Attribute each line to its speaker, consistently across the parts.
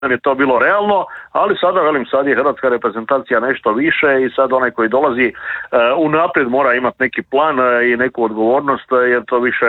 Speaker 1: je to bilo realno, ali sada, sad je hrvatska reprezentacija nešto više i sad onaj koji dolazi unaprijed mora imati neki plan i neku odgovornost, jer to više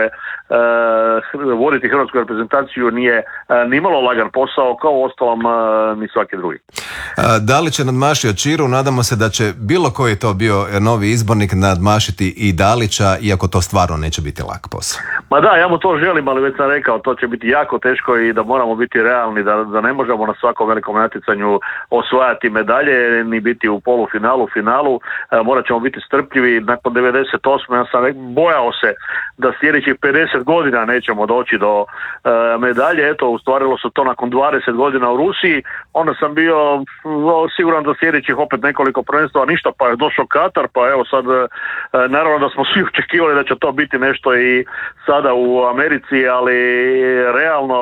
Speaker 1: voditi hrvatsku reprezentaciju nije nimalo lagan posao, kao uostalom ni svaki drugi.
Speaker 2: Da li će nadmašio Čiru? Nadamo se da će bilo koji to bio novi izbornik nadmašiti i Dalića, iako to stvarno neće biti lak posao.
Speaker 1: Ma da, ja mu to želim, ali već sam rekao, to će biti jako teško i da moramo biti realni, da ne možemo na svakom velikom natjecanju osvajati medalje, ni biti u polufinalu, finalu. Morat ćemo biti strpljivi. Nakon 98. ja sam bojao se da sljedećih 50 godina nećemo doći do medalje. Eto, ustvarilo se to nakon 20 godina u Rusiji. Onda sam bio siguran da sljedećih opet nekoliko prvenstva, ništa, pa je došao Katar, pa evo sad naravno da smo svi očekivali da će to biti nešto i sada u Americi, ali realno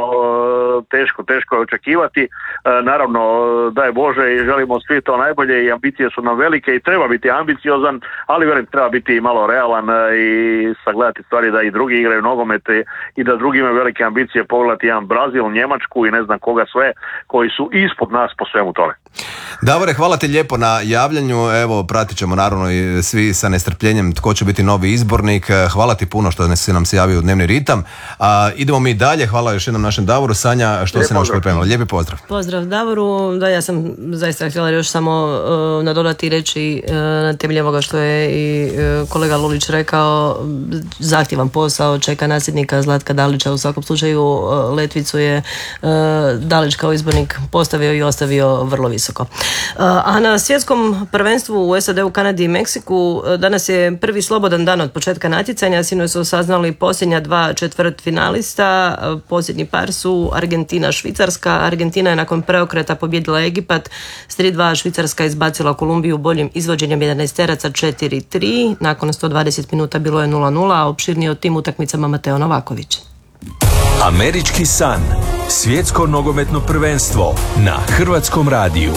Speaker 1: teško je očekivati. Naravno, daj Bože, i želimo svi to najbolje i ambicije su nam velike i treba biti ambiciozan, ali vjerujem treba biti i malo realan i sagledati stvari da i drugi igraju nogomet i da drugi imaju velike ambicije, pogledati jedan Brazil, Njemačku i ne znam koga sve, koji su ispod nas po svemu tome.
Speaker 2: Davore, hvala ti lijepo na javljanju. Evo, pratit ćemo naravno i svi sa nestrpljenjem tko će biti novi izbornik. Hvala ti puno što si nam se javio u dnevni ritam. Idemo mi dalje. Hvala još jednom našem Davoru. Sanja, što se nam još pripremilo? Lijepi pozdrav.
Speaker 3: Pozdrav Davoru. Da, ja sam zaista htjela još samo nadodati i reći na temelju ovoga što je i kolega Lulić rekao, zahtjevan posao čeka nasljednika Zlatka Dalića. U svakom slučaju letvicu je Dalić kao izbornik postavio i ostavio vrlo visoko. A na svjetskom prvenstvu u SAD-u, Kanadi i Meksiku danas je prvi slobodan dan od početka natjecanja. Sinoć su saznali posljednja dva četvrtfinalista. Posljednji par su Argentina-Švicarska. Argentina je nakon preokreta pobijedila Egipat s 3-2. Švicarska izbacila Kolumbiju boljim izvođenjem 11-teraca 4-3. Nakon 120 minuta bilo je 0-0, a opširnije o tim utakmicama Mateo Novaković.
Speaker 4: Američki san. Svjetsko nogometno prvenstvo na Hrvatskom radiju.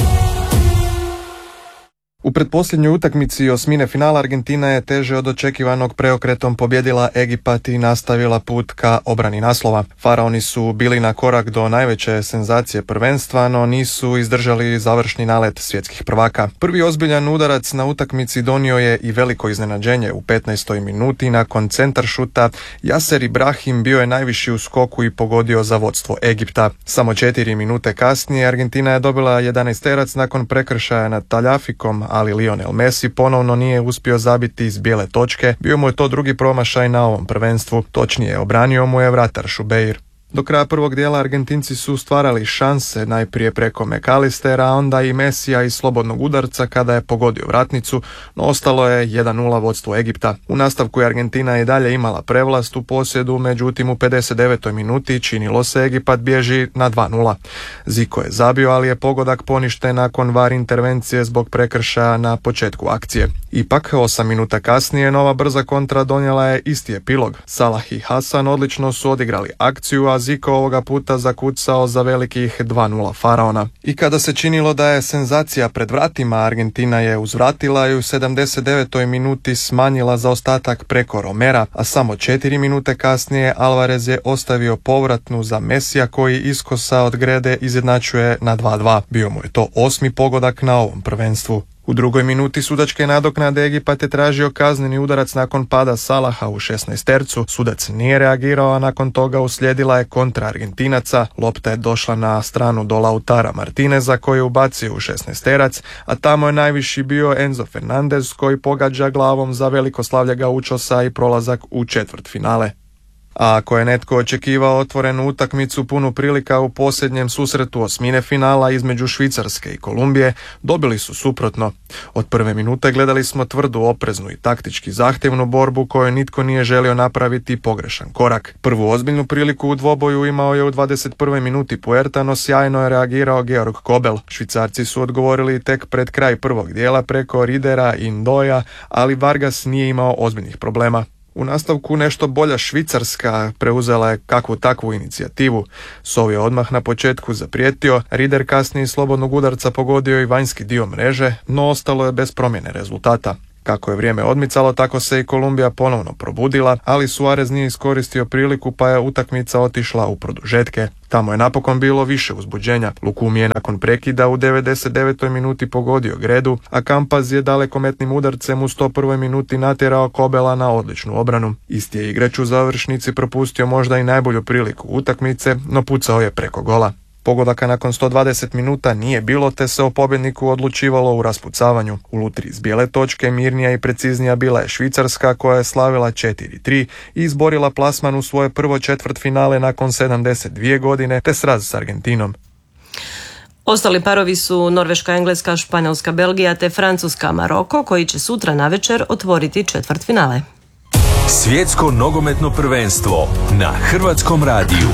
Speaker 5: U pretposljednjoj utakmici osmine finala Argentina je teže od očekivanog preokretom pobijedila Egipat i nastavila put ka obrani naslova. Faraoni su bili na korak do najveće senzacije prvenstva, no nisu izdržali završni nalet svjetskih prvaka. Prvi ozbiljan udarac na utakmici donio je i veliko iznenađenje. U 15. minuti nakon centar šuta Yasser Ibrahim bio je najviši u skoku i pogodio za vodstvo Egipta. Samo 4 minute kasnije Argentina je dobila 11-terac nakon prekršaja nad Taljafikom, ali Lionel Messi ponovno nije uspio zabiti iz bijele točke. Bio mu je to drugi promašaj na ovom prvenstvu, točnije obranio mu je vratar Šubeir. Do kraja prvog dijela Argentinci su stvarali šanse, najprije preko McAllistera, a onda i Messija iz slobodnog udarca kada je pogodio vratnicu, no ostalo je 1-0 vodstvo Egipta. U nastavku je Argentina i dalje imala prevlast u posjedu, međutim u 59. minuti činilo se Egipat bježi na 2-0. Zico je zabio, ali je pogodak poništen nakon VAR intervencije zbog prekršaja na početku akcije. Ipak, 8 minuta kasnije nova brza kontra donijela je isti epilog. Salah i Hasan odlično su odigrali akciju, a Zico ovoga puta zakucao za velikih 2-0 Faraona. I kada se činilo da je senzacija pred vratima, Argentina je uzvratila i u 79. minuti smanjila zaostatak preko Romera, a samo 4 minute kasnije Alvarez je ostavio povratnu za Messija koji iskosa od grede izjednačuje na 2-2. Bio mu je to 8. pogodak na ovom prvenstvu. U drugoj minuti sudačke nadoknade Egipat je tražio kazneni udarac nakon pada Salaha u 16-tercu. Sudac nije reagirao, a nakon toga uslijedila je kontra Argentinaca. Lopta je došla na stranu do Lautara Martineza koji je ubacio u 16-terac, a tamo je najviši bio Enzo Fernandez koji pogađa glavom za velikoslavlje Gaučosa i prolazak u četvrtfinale. A ako je netko očekivao otvorenu utakmicu punu prilika u posljednjem susretu osmine finala između Švicarske i Kolumbije, dobili su suprotno. Od prve minute gledali smo tvrdu, opreznu i taktički zahtjevnu borbu kojoj nitko nije želio napraviti pogrešan korak. Prvu ozbiljnu priliku u dvoboju imao je u 21. minuti Puerta, no sjajno je reagirao Georg Kobel. Švicarci su odgovorili tek pred kraj prvog dijela preko Ridera i Ndoja, ali Vargas nije imao ozbiljnih problema. U nastavku nešto bolja Švicarska preuzela je kakvu takvu inicijativu. Sov je odmah na početku zaprijetio, Rieder kasnije slobodnog udarca pogodio i vanjski dio mreže, no ostalo je bez promjene rezultata. Kako je vrijeme odmicalo, tako se i Kolumbija ponovno probudila, ali Suarez nije iskoristio priliku pa je utakmica otišla u produžetke. Tamo je napokon bilo više uzbuđenja. Lukumi je nakon prekida u 99. minuti pogodio Gredu, a Campaz je dalekometnim udarcem u 101. minuti natjerao Kobela na odličnu obranu. Isti je igrač u završnici propustio možda i najbolju priliku utakmice, no pucao je preko gola. Pogodaka nakon 120 minuta nije bilo, te se o pobjedniku odlučivalo u raspucavanju. U lutri iz bijele točke mirnija i preciznija bila je Švicarska, koja je slavila 4-3 i izborila plasman u svoje prvo četvrtfinale nakon 72 godine, te sraz s Argentinom.
Speaker 3: Ostali parovi su Norveška, Engleska, Španjolska, Belgija te Francuska, Maroko, koji će sutra navečer otvoriti četvrtfinale.
Speaker 4: Svjetsko nogometno prvenstvo na Hrvatskom radiju.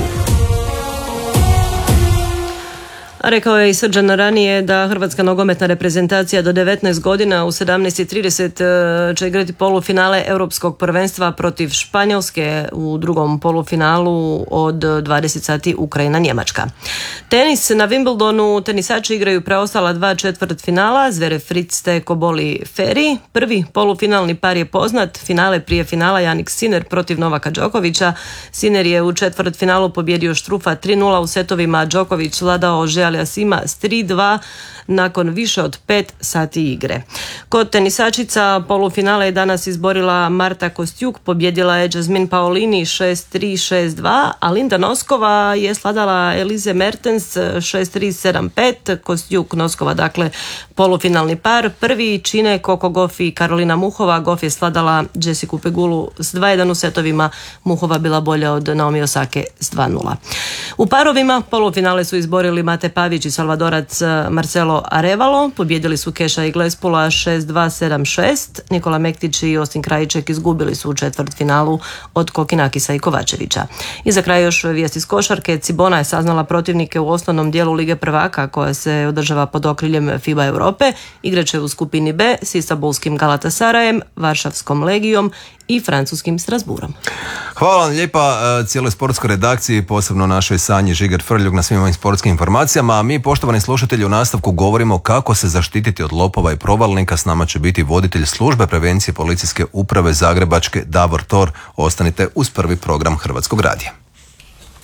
Speaker 3: Rekao je i Srđan ranije da hrvatska nogometna reprezentacija do 19 godina u 17:30 će igrati polufinale Europskog prvenstva protiv Španjolske, u drugom polufinalu od 20 sati Ukrajina-Njemačka. Tenis na Wimbledonu, tenisači igraju preostala 2 četvrtfinala, Zverev Fritz te Koboli Ferri. Prvi polufinalni par je poznat, finale prije finala Jannik Sinner protiv Novaka Đokovića. Sinner je u četvrtfinalu pobjedio Štrufa 3-0 u setovima, Đoković vladao Aliasima s 3-2 nakon više od 5 sati igre. Kod tenisačica polufinale je danas izborila Marta Kostjuk, pobjedila je Jasmine Paolini 6-3, 6-2, a Linda Noskova je sladala Elize Mertens 6-3, 7-5, Kostjuk Noskova, dakle polufinalni par. Prvi čine Coco Gauff i Karolina Muhova. Gauff je sladala Jessicu Pegulu s 2-1 u setovima, Muhova bila bolja od Naomi Osake s 2-0. U parovima polufinale su izborili Mate Pavić i Salvadorac Marcelo Arevalo, pobjedili su Keša i Glespula 6-2, 7-6, Nikola Mektić i Osin Krajiček izgubili su u četvrtfinalu od Kokinakisa i Kovačevića. I za kraj još vijesti iz košarke. Cibona je saznala protivnike u osnovnom dijelu Lige prvaka koja se održava pod okriljem FIBA Europe. Igraće u skupini B s Istanbulskim Galatasarajem, Varšavskom Legijom i francuskim Strasbourom.
Speaker 2: Hvala vam lijepa cijeloj sportskoj redakciji, posebno našoj Sanji Žiger Frljuk na svim ovim sportskim informacijama. A mi, poštovani slušatelji, u nastavku govorimo kako se zaštititi od lopova i provalnika. S nama će biti voditelj službe prevencije Policijske uprave Zagrebačke Davor Tor. Ostanite uz prvi program Hrvatskog radija.